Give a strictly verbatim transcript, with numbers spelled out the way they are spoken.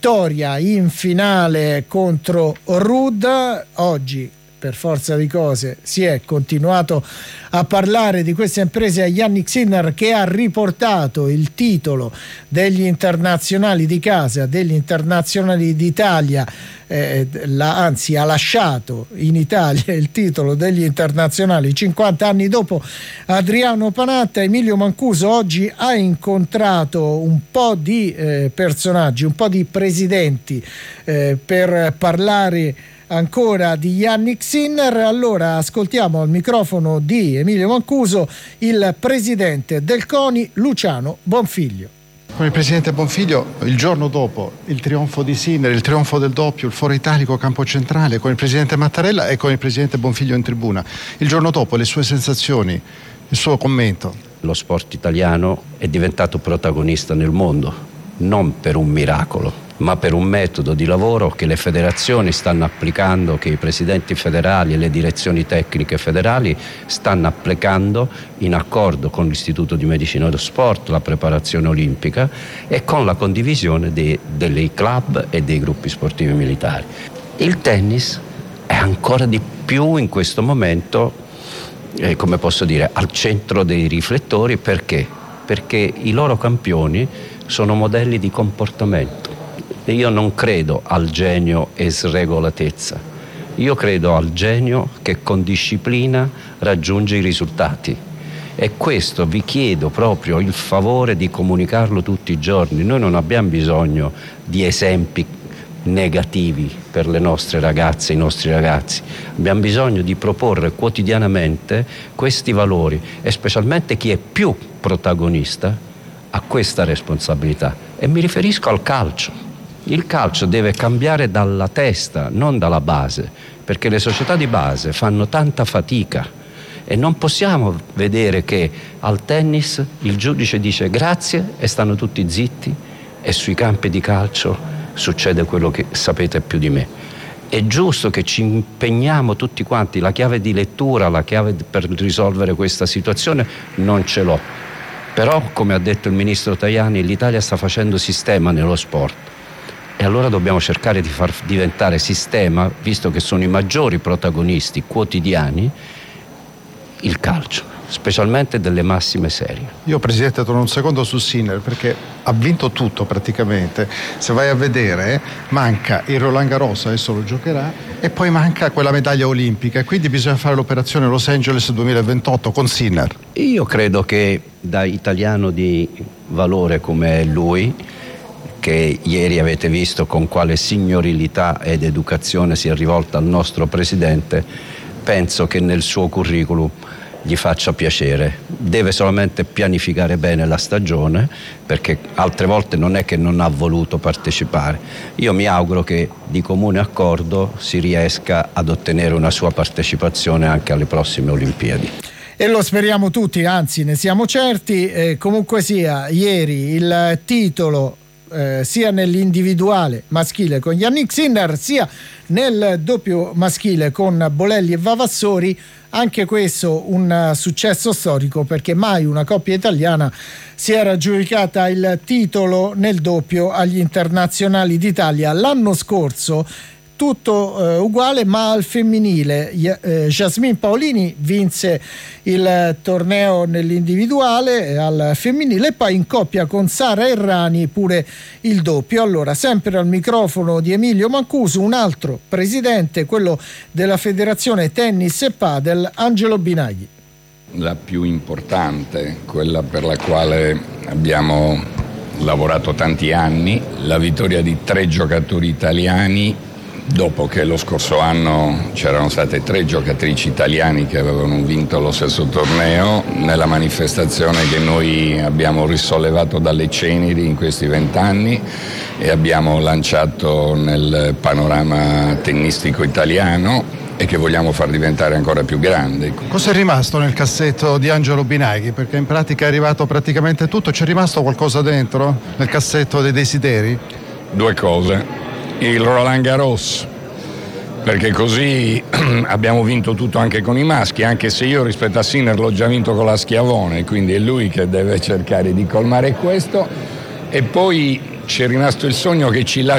vittoria in finale contro Ruud. Oggi, per forza di cose, si è continuato a parlare di questa impresa a Jannik Sinner, che ha riportato il titolo degli internazionali di casa, degli internazionali d'Italia, eh, la, anzi ha lasciato in Italia il titolo degli internazionali cinquanta anni dopo Adriano Panatta. Emilio Mancuso oggi ha incontrato un po' di eh, personaggi, un po' di presidenti eh, per parlare ancora di Jannik Sinner. Allora ascoltiamo al microfono di Emilio Mancuso il presidente del CONI, Luciano Bonfiglio. Con il presidente Bonfiglio, il giorno dopo il trionfo di Sinner, il trionfo del doppio, il foro italico campo centrale, con il presidente Mattarella e con il presidente Bonfiglio in tribuna, il giorno dopo le sue sensazioni, il suo commento. Lo sport italiano è diventato protagonista nel mondo, non per un miracolo, ma per un metodo di lavoro che le federazioni stanno applicando, che i presidenti federali e le direzioni tecniche federali stanno applicando in accordo con l'Istituto di Medicina dello Sport, la preparazione olimpica e con la condivisione dei, dei club e dei gruppi sportivi militari. Il tennis è ancora di più in questo momento, eh, come posso dire, al centro dei riflettori. Perché? Perché i loro campioni sono modelli di comportamento. Io non credo al genio e sregolatezza, io credo al genio che con disciplina raggiunge i risultati, e questo vi chiedo proprio il favore di comunicarlo tutti i giorni. Noi non abbiamo bisogno di esempi negativi per le nostre ragazze e i nostri ragazzi, abbiamo bisogno di proporre quotidianamente questi valori, e specialmente chi è più protagonista ha questa responsabilità, e mi riferisco al calcio. Il calcio deve cambiare dalla testa, non dalla base, perché le società di base fanno tanta fatica e non possiamo vedere che al tennis il giudice dice grazie e stanno tutti zitti, e sui campi di calcio succede quello che sapete più di me. È giusto che ci impegniamo tutti quanti. La chiave di lettura, la chiave per risolvere questa situazione non ce l'ho, però come ha detto il ministro Tajani, l'Italia sta facendo sistema nello sport. E allora dobbiamo cercare di far diventare sistema, visto che sono i maggiori protagonisti quotidiani, il calcio, specialmente delle massime serie. Io, presidente, torno un secondo su Sinner, perché ha vinto tutto praticamente. Se vai a vedere, manca il Roland Garros, adesso lo giocherà, e poi manca quella medaglia olimpica, e quindi bisogna fare l'operazione Los Angeles duemilaventotto con Sinner. Io credo che da italiano di valore come è lui, che ieri avete visto con quale signorilità ed educazione si è rivolta al nostro presidente, penso che nel suo curriculum gli faccia piacere. Deve solamente pianificare bene la stagione, perché altre volte non è che non ha voluto partecipare. Io mi auguro che di comune accordo si riesca ad ottenere una sua partecipazione anche alle prossime Olimpiadi. E lo speriamo tutti, anzi ne siamo certi. Eh, comunque sia, ieri il titolo Eh, sia nell'individuale maschile con Jannik Sinner, sia nel doppio maschile con Bolelli e Vavassori. Anche questo un successo storico, perché mai una coppia italiana si era aggiudicata il titolo nel doppio agli internazionali d'Italia. L'anno scorso tutto eh, uguale, ma al femminile eh, Jasmine Paolini vinse il torneo nell'individuale al femminile, e poi in coppia con Sara Errani pure il doppio. Allora, sempre al microfono di Emilio Mancuso, un altro presidente, quello della Federazione Tennis e Padel, Angelo Binagli. La più importante, quella per la quale abbiamo lavorato tanti anni, la vittoria di tre giocatori italiani, dopo che lo scorso anno c'erano state tre giocatrici italiane che avevano vinto lo stesso torneo, nella manifestazione che noi abbiamo risollevato dalle ceneri in questi vent'anni e abbiamo lanciato nel panorama tennistico italiano, e che vogliamo far diventare ancora più grande. Cosa è rimasto nel cassetto di Angelo Binaghi? Perché in pratica è arrivato praticamente tutto. C'è rimasto qualcosa dentro nel cassetto dei desideri? Due cose. Il Roland Garros, perché così abbiamo vinto tutto anche con i maschi, anche se io rispetto a Sinner l'ho già vinto con la Schiavone, quindi è lui che deve cercare di colmare questo. E poi c'è rimasto il sogno che ci lascia